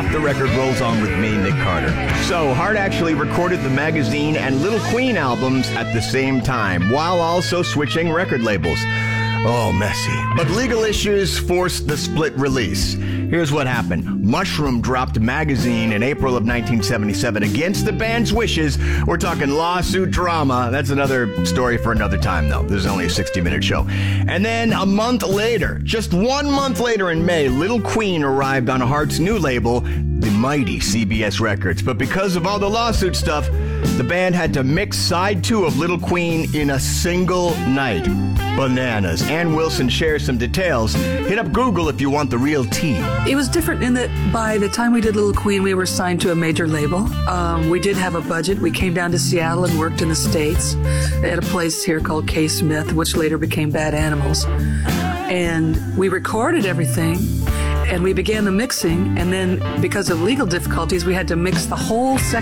Off the Record rolls on with me, Nick Carter. So, Hart actually recorded the magazine and Little Queen albums at the same time, while also switching record labels. Oh, messy. But legal issues forced the split release. Here's what happened. Mushroom dropped magazine in April of 1977 against the band's wishes. We're talking lawsuit drama. That's another story for another time, though. This is only a 60-minute show. And then a month later, just 1 month later in May, Little Queen arrived on Hart's new label, the mighty CBS Records. But because of all the lawsuit stuff, the band had to mix side 2 of Little Queen in a single night. Bananas. Ann Wilson shares some details. Hit up Google if you want the real tea. It was different in that by the time we did Little Queen, we were signed to a major label. We did have a budget. We came down to Seattle and worked in the States at a place here called K. Smith, which later became Bad Animals. And we recorded everything, and we began the mixing. And then because of legal difficulties, we had to mix the whole second